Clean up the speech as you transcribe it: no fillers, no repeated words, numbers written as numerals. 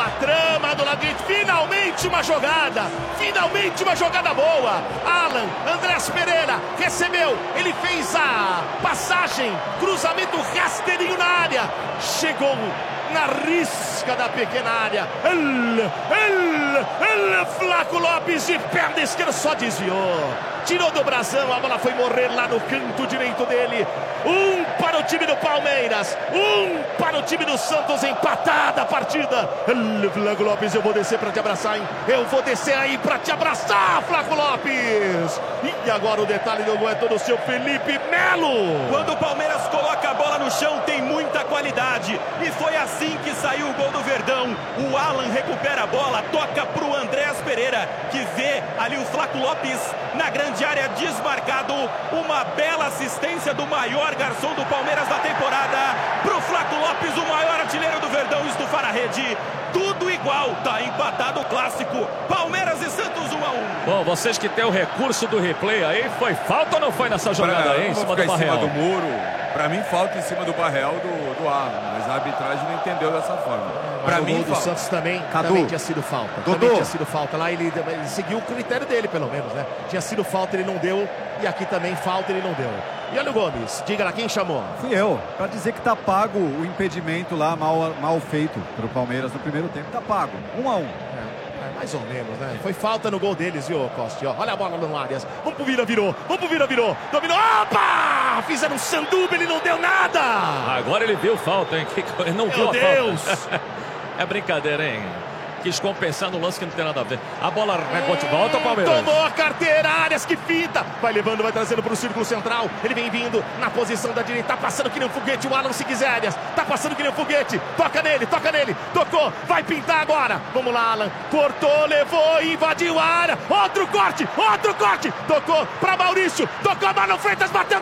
uma trama do lado direito, finalmente uma jogada boa. Alan, Andrés Pereira, recebeu, ele fez a passagem, cruzamento rasteirinho na área, chegou na risca da pequena área, Flaco Lopes de perna esquerda, só desviou, tirou do brasão, a bola foi morrer lá no canto direito dele. Um para o time do Palmeiras, um para o time do Santos, empatada a partida. Flaco Lopes, eu vou descer para te abraçar, hein? Eu vou descer aí para te abraçar, Flaco Lopes. E agora o detalhe do gol é todo seu, Felipe Melo. Quando o Palmeiras coloca a bola no chão, tem muita qualidade. E foi assim que saiu o gol do Verdão. O Alan recupera a bola, toca para o Andrés Pereira, que vê ali o Flaco Lopes na grande área desmarcado. Uma bela assistência do maior garçom do Palmeiras da temporada pro Flaco Lopes, o maior artilheiro do Verdão, estufar a rede. Tudo igual, tá empatado o clássico. Palmeiras e Santos 1-1. Bom, vocês que tem o recurso do replay aí, foi falta ou não foi nessa jogada aí, em cima do Barreal? Em cima do muro, pra mim falta em cima do Barreal do Alan, mas a arbitragem não entendeu dessa forma. Pra mim, o do Santos também tinha sido falta. Também tinha sido falta. Lá ele seguiu o critério dele, pelo menos, né? Tinha sido falta, ele não deu. E aqui também falta, ele não deu. E olha o Gomes, diga lá, quem chamou? Fui eu, para dizer que tá pago o impedimento lá, mal feito pelo Palmeiras no primeiro tempo. Tá pago, 1-1. Mais ou menos, né? Foi falta no gol deles, viu, Costa? Olha a bola no Arias. Vamos pro virou. Dominou. Opa! Fizeram um sanduba, ele não deu nada! Agora ele viu falta, hein? Ele não viu a falta. É brincadeira, hein? Quis compensar no lance que não tem nada a ver. A bola rebote, volta o Palmeiras. Tomou a carteira, Arias, que finta. Vai levando, vai trazendo pro círculo central. Ele vem vindo na posição da direita. Tá passando que nem um foguete. O Alan se quiser, Arias. Tá passando que nem um foguete. Toca nele. Tocou. Vai pintar agora. Vamos lá, Alan. Cortou, levou, invadiu a área. Outro corte. Tocou pra Maurício. Tocou, Marlon Freitas, bateu.